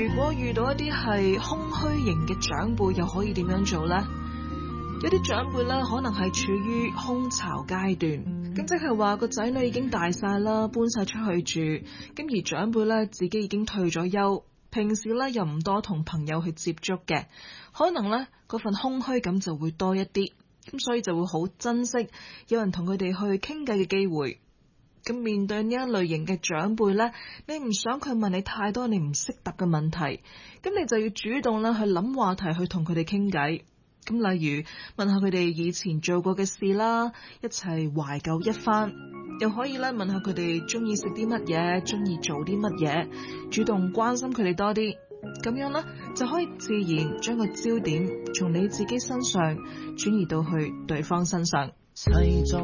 如果遇到一啲係空虛型嘅長輩，又可以點樣做呢？有啲長輩咧，可能係處於空巢階段，咁即係話個仔女已經大晒啦，搬晒出去住，咁而長輩咧自己已經退咗休，平時咧又唔多同朋友去接觸嘅，可能咧嗰份空虛感就會多一啲，咁所以就會好珍惜有人同佢哋去傾偈嘅機會。咁面對呢一類型嘅長輩咧，你唔想佢問你太多你唔識答嘅問題，咁你就要主動啦去諗話題去同佢哋傾偈。咁例如問下佢哋以前做過嘅事啦，一齊懷舊一番，又可以咧問下佢哋中意食啲乜嘢，中意做啲乜嘢，主動關心佢哋多啲，咁樣咧就可以自然將個焦點從你自己身上轉移到去對方身上。